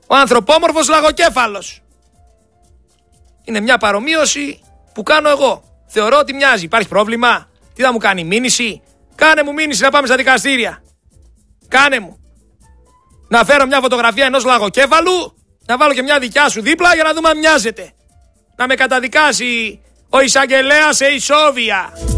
Ο ανθρωπόμορφος λαγοκέφαλος. Είναι μια παρομοίωση που κάνω εγώ. Θεωρώ ότι μοιάζει. Υπάρχει πρόβλημα? Τι θα μου κάνει, μήνυση? Κάνε μου μήνυση να πάμε στα δικαστήρια. Κάνε μου. Να φέρω μια φωτογραφία ενός λαγοκέφαλου, να βάλω και μια δικιά σου δίπλα για να δούμε αν μοιάζεται. Να με καταδικάσει ο εισαγγελέας σε ισόβια.